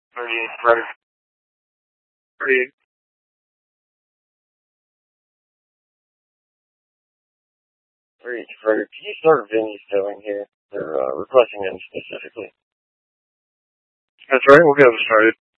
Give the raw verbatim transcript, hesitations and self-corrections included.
thirty-eight, Frederick. thirty-eight. thirty-eight, Frederick. Can you start venue filling here? They're uh, requesting them specifically. That's right. We'll get them started.